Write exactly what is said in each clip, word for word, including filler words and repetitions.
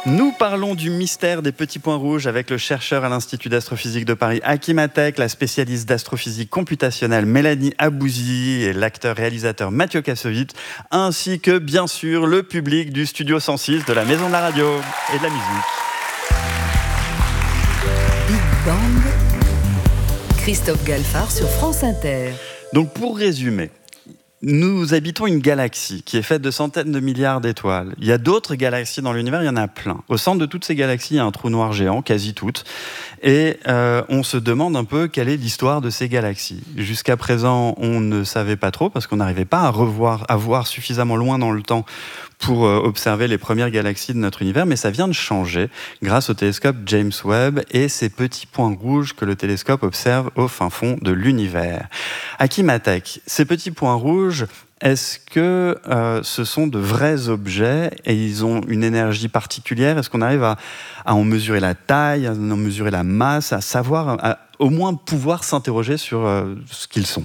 Nous parlons du mystère des petits points rouges avec le chercheur à l'Institut d'astrophysique de Paris, Hakimatek, la spécialiste d'astrophysique computationnelle Mélanie Abouzi et l'acteur-réalisateur Mathieu Kassovitz, ainsi que, bien sûr, le public du Studio cent six de la Maison de la Radio et de la musique. Big Bang, Christophe Galfard sur France Inter. Donc, pour résumer, nous habitons une galaxie qui est faite de centaines de milliards d'étoiles. Il y a d'autres galaxies dans l'univers, il y en a plein. Au centre de toutes ces galaxies, il y a un trou noir géant, quasi toutes. Et euh, on se demande un peu quelle est l'histoire de ces galaxies. Jusqu'à présent, on ne savait pas trop parce qu'on n'arrivait pas à revoir, à voir suffisamment loin dans le temps pour euh, observer les premières galaxies de notre univers. Mais ça vient de changer grâce au télescope James Webb et ces petits points rouges que le télescope observe au fin fond de l'univers. Hakimatek, ces petits points rouges, est-ce que euh, ce sont de vrais objets et ils ont une énergie particulière ? Est-ce qu'on arrive à, à en mesurer la taille, à en mesurer la masse, à savoir, à, au moins pouvoir s'interroger sur euh, ce qu'ils sont ?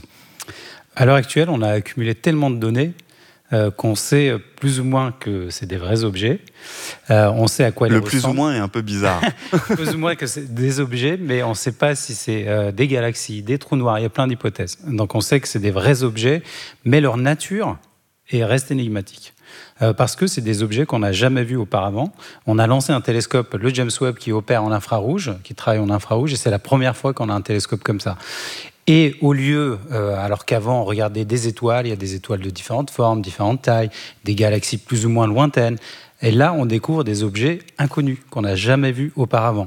À l'heure actuelle, on a accumulé tellement de données euh, qu'on sait plus ou moins que c'est des vrais objets. Euh, on sait à quoi ils Le ressemblent. plus ou moins est un peu bizarre. Plus ou moins que c'est des objets, mais on ne sait pas si c'est euh, des galaxies, des trous noirs. Il y a plein d'hypothèses. Donc on sait que c'est des vrais objets, mais leur nature est, reste énigmatique. Euh, parce que c'est des objets qu'on n'a jamais vus auparavant. On a lancé un télescope, le James Webb, qui opère en infrarouge, qui travaille en infrarouge, et c'est la première fois qu'on a un télescope comme ça. Et au lieu, euh, alors qu'avant on regardait des étoiles, il y a des étoiles de différentes formes, différentes tailles, des galaxies plus ou moins lointaines, et là on découvre des objets inconnus qu'on n'a jamais vus auparavant.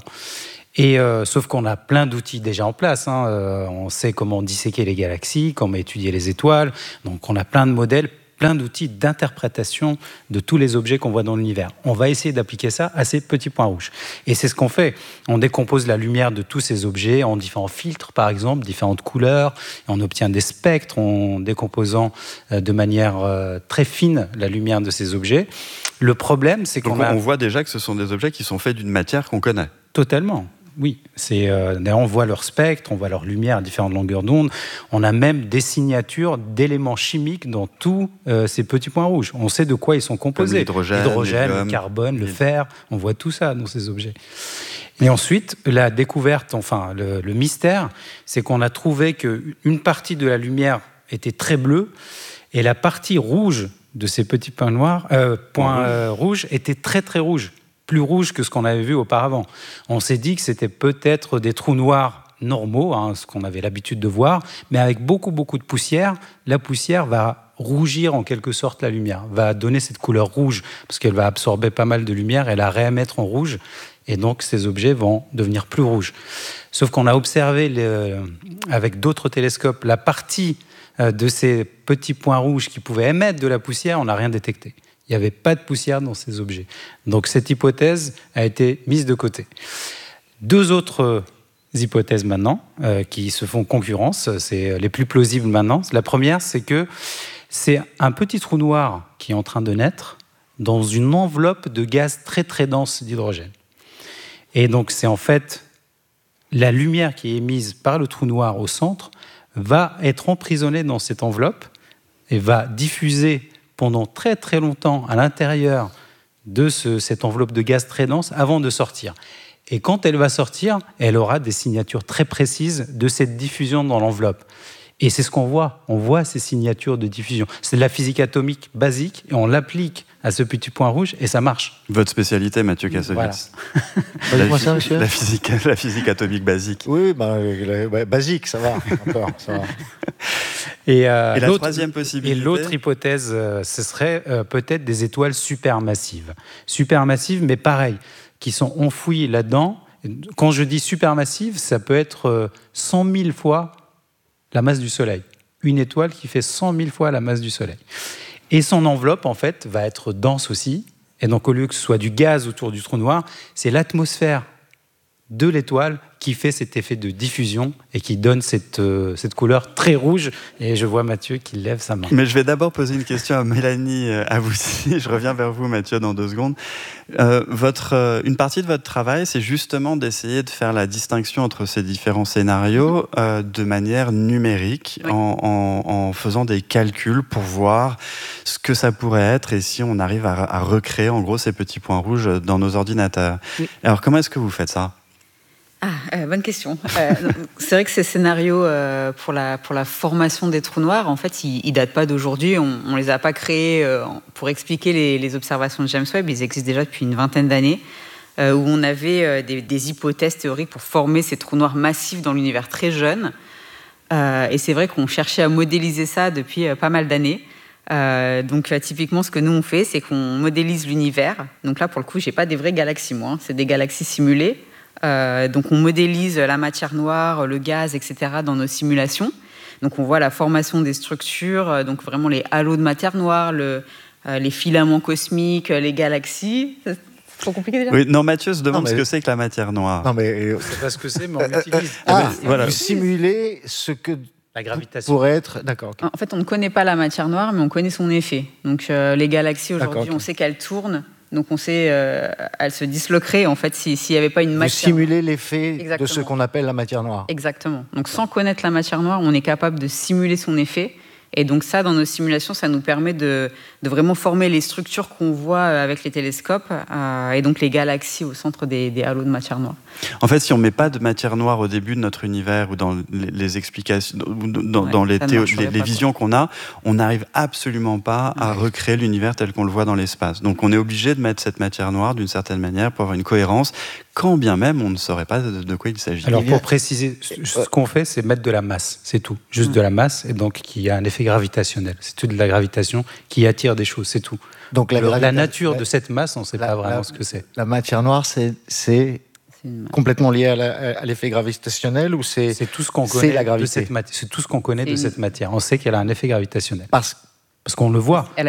Et euh, sauf qu'on a plein d'outils déjà en place, hein. euh, on sait comment disséquer les galaxies, comment étudier les étoiles, donc on a plein de modèles, plein d'outils d'interprétation de tous les objets qu'on voit dans l'univers. On va essayer d'appliquer ça à ces petits points rouges. Et c'est ce qu'on fait. On décompose la lumière de tous ces objets en différents filtres, par exemple, différentes couleurs. Et on obtient des spectres en décomposant de manière très fine la lumière de ces objets. Le problème, c'est qu'on Donc a... on voit déjà que ce sont des objets qui sont faits d'une matière qu'on connaît. Totalement. Oui, c'est, euh, on voit leur spectre, on voit leur lumière à différentes longueurs d'onde. On a même des signatures d'éléments chimiques dans tous euh, ces petits points rouges. On sait de quoi ils sont composés. L'hydrogène, L'hydrogène, l'hélium, le carbone, le l'hélium. fer. On voit tout ça dans ces objets. Et ensuite, la découverte, enfin le, le mystère, c'est qu'on a trouvé qu'une partie de la lumière était très bleue et la partie rouge de ces petits points noirs, euh, points euh, rouges était très très rouge. Plus rouge que ce qu'on avait vu auparavant. On s'est dit que c'était peut-être des trous noirs normaux, hein, ce qu'on avait l'habitude de voir, mais avec beaucoup, beaucoup de poussière. La poussière va rougir en quelque sorte la lumière, va donner cette couleur rouge, parce qu'elle va absorber pas mal de lumière et la réémettre en rouge, et donc ces objets vont devenir plus rouges. Sauf qu'on a observé le, avec d'autres télescopes la partie de ces petits points rouges qui pouvaient émettre de la poussière, on n'a rien détecté. Il n'y avait pas de poussière dans ces objets. Donc cette hypothèse a été mise de côté. Deux autres hypothèses maintenant euh, qui se font concurrence, c'est les plus plausibles maintenant. La première, c'est que c'est un petit trou noir qui est en train de naître dans une enveloppe de gaz très très dense d'hydrogène. Et donc c'est en fait la lumière qui est émise par le trou noir au centre va être emprisonnée dans cette enveloppe et va diffuser pendant très très longtemps à l'intérieur de ce, cette enveloppe de gaz très dense avant de sortir. Et quand elle va sortir, elle aura des signatures très précises de cette diffusion dans l'enveloppe. Et c'est ce qu'on voit, on voit ces signatures de diffusion. C'est de la physique atomique basique et on l'applique à ce petit point rouge et ça marche. Votre spécialité, Mathieu Kassovitz. Voilà. la, ça, monsieur la, physique, la physique atomique basique. Oui, bah, la, bah, basique, ça va, encore, ça va. Et, euh, et la l'autre, troisième possibilité et l'autre hypothèse, euh, ce serait euh, peut-être des étoiles supermassives. Supermassives, mais pareil, qui sont enfouies là-dedans. Quand je dis supermassive, ça peut être euh, cent mille fois la masse du Soleil. Une étoile qui fait cent mille fois la masse du Soleil. Et son enveloppe, en fait, va être dense aussi. Et donc, au lieu que ce soit du gaz autour du trou noir, c'est l'atmosphère de l'étoile qui fait cet effet de diffusion et qui donne cette, euh, cette couleur très rouge. Et je vois Mathieu qui lève sa main. Mais je vais d'abord poser une question à Mélanie, euh, à vous aussi. Je reviens vers vous, Mathieu, dans deux secondes. Euh, votre, euh, une partie de votre travail, c'est justement d'essayer de faire la distinction entre ces différents scénarios euh, de manière numérique, Oui. en, en, en faisant des calculs pour voir ce que ça pourrait être et si on arrive à, à recréer, en gros, ces petits points rouges dans nos ordinateurs. Oui. Alors, comment est-ce que vous faites ça ? Ah, euh, bonne question. Euh, c'est vrai que ces scénarios euh, pour, la, pour la formation des trous noirs, en fait, ils ne datent pas d'aujourd'hui. On ne les a pas créés euh, pour expliquer les, les observations de James Webb. Ils existent déjà depuis une vingtaine d'années, euh, où on avait euh, des, des hypothèses théoriques pour former ces trous noirs massifs dans l'univers très jeune. Euh, et c'est vrai qu'on cherchait à modéliser ça depuis euh, pas mal d'années. Euh, donc euh, typiquement, ce que nous on fait, c'est qu'on modélise l'univers. Donc là, pour le coup, j'ai pas des vraies galaxies, moi. Hein. C'est des galaxies simulées. Euh, donc on modélise la matière noire, le gaz, et cetera dans nos simulations. Donc on voit la formation des structures, euh, donc vraiment les halos de matière noire, le, euh, les filaments cosmiques, les galaxies. C'est trop compliqué déjà ? Oui, non, Mathieu se demande Non, mais- ce que c'est que la matière noire. Non, mais. euh, Je ne sais pas ce que c'est, mais on l'utilise. ah, voilà. vous simulez ce que La gravitation. pourrait être. D'accord. ok. En fait, on ne connaît pas la matière noire, mais on connaît son effet. Donc euh, les galaxies aujourd'hui, D'accord, ok. on sait qu'elles tournent. Donc on sait, euh, elles se disloqueraient en fait si- s'il n'y avait pas une Vous matière. simulez l'effet de ce Exactement. qu'on appelle la matière noire. Exactement. Donc sans connaître la matière noire, on est capable de simuler son effet. Et donc ça, dans nos simulations, ça nous permet de, de vraiment former les structures qu'on voit avec les télescopes euh, et donc les galaxies au centre des, des halos de matière noire. En fait, si on ne met pas de matière noire au début de notre univers ou dans les, les explications, ou dans, Ouais, dans les, ça ne théo- marcherait les, les pas, visions qu'on a, on n'arrive absolument pas à recréer l'univers tel qu'on le voit dans l'espace. Donc on est obligé de mettre cette matière noire d'une certaine manière pour avoir une cohérence, quand bien même on ne saurait pas de, de quoi il s'agit. Alors Il y a- pour préciser, ce ce qu'on fait, c'est mettre de la masse, c'est tout. Juste de la masse, et donc qui a un effet gravitationnel. C'est tout de la gravitation qui attire des choses, c'est tout. Donc la, Alors, la gravita- nature la- de cette masse, on ne sait la- pas vraiment la- ce que c'est. La matière noire, c'est c'est C'est une- complètement lié à la- à l'effet gravitationnel ou c'est C'est tout ce qu'on c'est connaît la de gravité. cette matière. C'est tout ce qu'on connaît C'est de une- cette matière. On sait qu'elle a un effet gravitationnel parce parce qu'on le voit. Elle